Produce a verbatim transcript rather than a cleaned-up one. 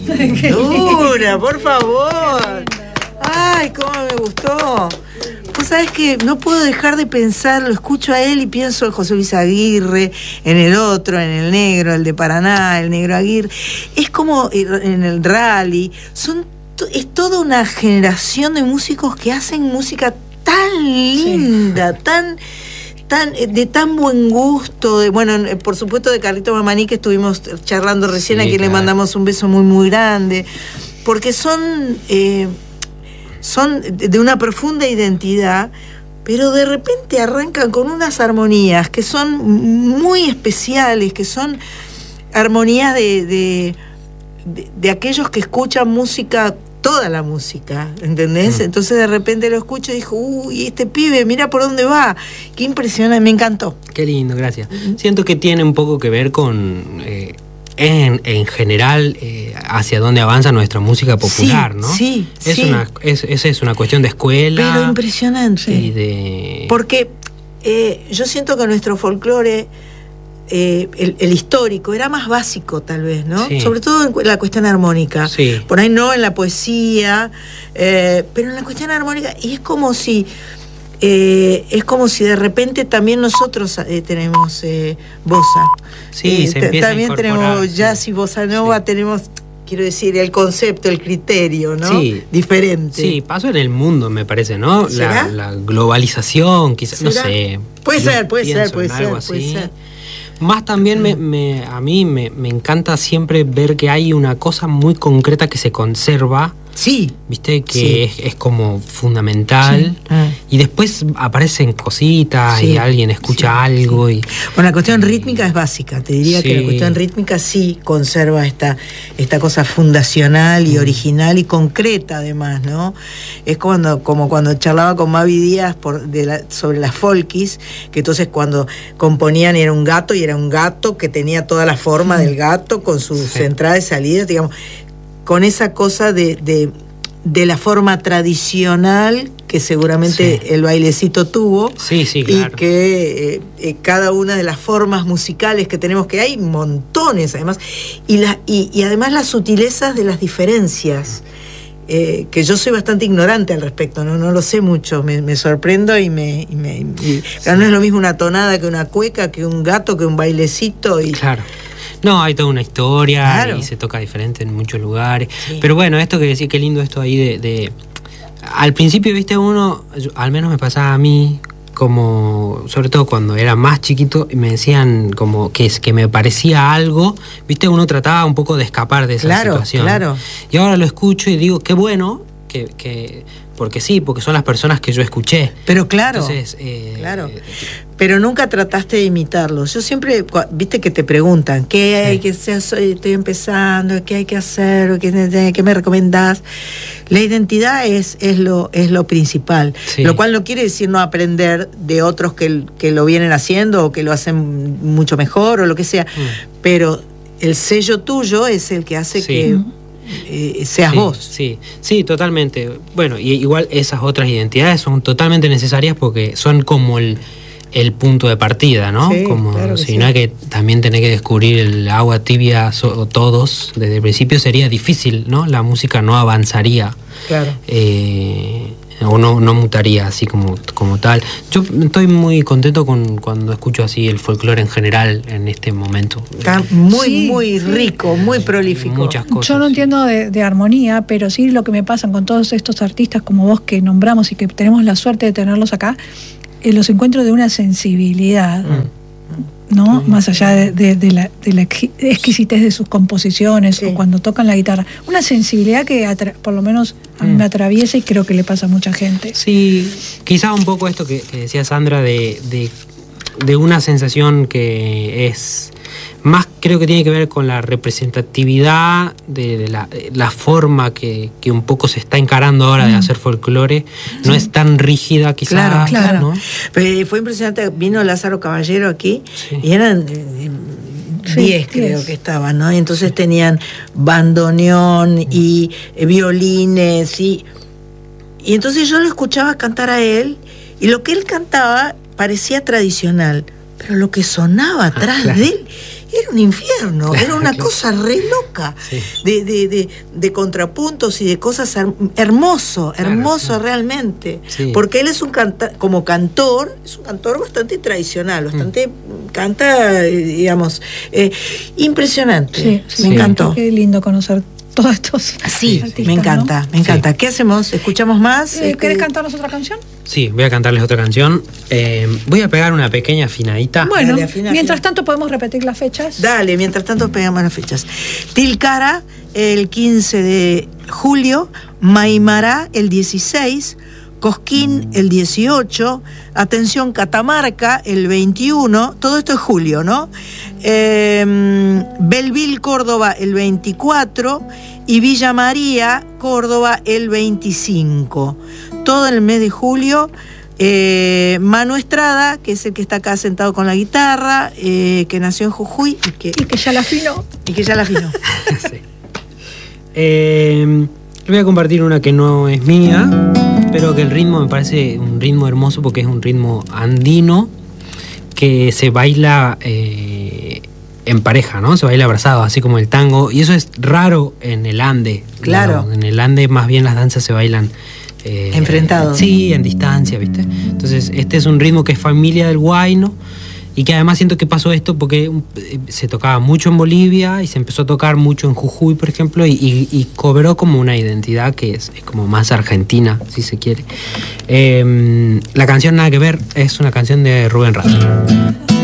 Dura, por favor. Ay, cómo me gustó. Pues sabes que no puedo dejar de pensar, lo escucho a él y pienso en José Luis Aguirre, en el otro, en el negro, el de Paraná, el negro Aguirre. Es como en el rally. Son, es toda una generación de músicos que hacen música tan linda, sí. tan... Tan, de tan buen gusto, de, bueno, por supuesto de Carlito Mamani, que estuvimos charlando recién, sí, a quien claro. le mandamos un beso muy muy grande, porque son eh, son de una profunda identidad, pero de repente arrancan con unas armonías que son muy especiales, que son armonías de, de, de, de aquellos que escuchan música, toda la música, ¿entendés? Mm. Entonces de repente lo escucho y dijo, uy, este pibe, mira por dónde va, qué impresionante, me encantó. Qué lindo, gracias. Mm. Siento que tiene un poco que ver con, eh, en, en general, eh, hacia dónde avanza nuestra música popular, sí, ¿no? Sí, es sí. Una, es, es, es una cuestión de escuela. Pero impresionante. Y de... Porque eh, yo siento que nuestro folclore, Eh, el, el histórico, era más básico tal vez, ¿no? Sí. Sobre todo en la cuestión armónica. Sí. Por ahí no en la poesía, eh, pero en la cuestión armónica, y es como si eh, es como si de repente también nosotros eh, tenemos eh, bossa. Sí, eh, se empieza también a tenemos jazz sí. y bossa nova, sí. tenemos, quiero decir, el concepto, el criterio, ¿no? Sí. Diferente. Sí, pasó en el mundo, me parece, ¿no? La, la globalización, quizás, no sé. Puede ser, puede ser, puede ser, así. puede ser. Más también me, me, a mí me, me encanta siempre ver que hay una cosa muy concreta que se conserva. Sí. ¿Viste? Que sí. es, es como fundamental. Sí. Ah. Y después aparecen cositas sí. y alguien escucha sí. algo. Y, bueno, la cuestión rítmica es básica. Te diría sí. que la cuestión rítmica sí conserva esta, esta cosa fundacional y mm. original y concreta además, ¿no? Es cuando, como cuando charlaba con Mavi Díaz por, de la, sobre las folkis, que entonces cuando componían era un gato y era un gato que tenía toda la forma mm. del gato con sus sí. entradas y salidas, digamos, con esa cosa de, de, de la forma tradicional que seguramente sí. el bailecito tuvo. Sí, sí, claro. Y que eh, eh, cada una de las formas musicales que tenemos, que hay montones además, y, la, y, y además las sutilezas de las diferencias, eh, que yo soy bastante ignorante al respecto, no, no lo sé mucho, me, me sorprendo y me... Y me y, sí. No es lo mismo una tonada que una cueca, que un gato, que un bailecito. Y, claro. No, hay toda una historia claro. y se toca diferente en muchos lugares. Sí. Pero bueno, esto que decía, qué lindo esto ahí de, de... Al principio, viste, uno, al menos me pasaba a mí, como, sobre todo cuando era más chiquito, me decían como que, que me parecía algo, viste, uno trataba un poco de escapar de esa claro, situación. Claro. Y ahora lo escucho y digo, qué bueno, que... que porque sí, porque son las personas que yo escuché. Pero claro, Entonces, eh, claro. Pero nunca trataste de imitarlos. Yo siempre, viste que te preguntan, ¿qué hay sí. que hacer? Soy, estoy empezando, ¿qué hay que hacer? ¿Qué, qué me recomendás? La identidad es, es, lo, es lo principal. Sí. Lo cual no quiere decir no aprender de otros que, que lo vienen haciendo o que lo hacen mucho mejor o lo que sea. Mm. Pero el sello tuyo es el que hace sí. que... Eh, seas sí, vos. Sí, sí, totalmente. Bueno, y igual esas otras identidades son totalmente necesarias porque son como el, el punto de partida, ¿no? Sí, como claro si sí. no hay que también tener que descubrir el agua tibia so, todos desde el principio sería difícil, ¿no? La música no avanzaría. Claro. Eh, o no, no mutaría así como, como tal. Yo estoy muy contento con cuando escucho así el folclore en general en este momento. Está muy, sí, muy rico, muy prolífico. Muchas cosas. Yo no entiendo de, de armonía, pero sí lo que me pasa con todos estos artistas como vos que nombramos y que tenemos la suerte de tenerlos acá, eh, los encuentro de una sensibilidad. Mm. ¿No? Sí. Más allá de, de, de, la, de la exquisitez de sus composiciones sí. o cuando tocan la guitarra. Una sensibilidad que atra- por lo menos a mí mm. me atraviesa y creo que le pasa a mucha gente. Sí, quizá un poco esto que, que decía Sandra de, de, de una sensación que es más, creo que tiene que ver con la representatividad de, de la, la forma que, que un poco se está encarando ahora mm. de hacer folclore. No sí. es tan rígida quizás. Claro, claro. ¿no? Pero fue impresionante, vino Lázaro Caballero aquí sí. y eran diez sí, creo diez. que estaban, ¿no? Y entonces tenían bandoneón y eh, violines y, y entonces yo lo escuchaba cantar a él y lo que él cantaba parecía tradicional, pero lo que sonaba atrás ah, claro. de él era un infierno, era una Claro. cosa re loca, Sí. de, de, de, de contrapuntos y de cosas her- hermoso, Claro, hermoso claro. realmente. Sí. Porque él es un canta como cantor, es un cantor bastante tradicional, bastante Mm. canta, eh, digamos, eh, impresionante. Sí, sí, me sí. encantó. Qué lindo conocer todos estos Sí, artistas, me encanta, ¿no? me encanta. ¿Qué hacemos? ¿Escuchamos más? Eh, Este, ¿Querés cantarnos otra canción? Sí, voy a cantarles otra canción. Eh, voy a pegar una pequeña afinadita. Bueno, Dale, afina, mientras afina. tanto podemos repetir las fechas. Dale, mientras tanto pegamos las fechas. Tilcara el quince de julio, Maimará el dieciséis, Cosquín el dieciocho, atención, Catamarca el veintiuno, todo esto es julio, ¿no? Eh, Belleville, Córdoba el veinticuatro y Villa María, Córdoba el veinticinco. Todo el mes de julio. Eh, Manu Estrada, que es el que está acá sentado con la guitarra, eh, que nació en Jujuy y que, Y que ya la afinó. y que ya la afinó. Sí. Eh, les voy a compartir una que no es mía, pero que el ritmo me parece un ritmo hermoso porque es un ritmo andino que se baila eh, en pareja, ¿no? Se baila abrazado, así como el tango, y eso es raro en el Ande. Claro. ¿no? En el Ande más bien las danzas se bailan eh, Enfrentados. Sí, en distancia, ¿viste? Entonces este es un ritmo que es familia del huayno y que además siento que pasó esto porque eh, se tocaba mucho en Bolivia y se empezó a tocar mucho en Jujuy, por ejemplo, y, y, y cobró como una identidad que es, es como más argentina, si se quiere. Eh, la canción Nada que ver es una canción de Rubén Rada.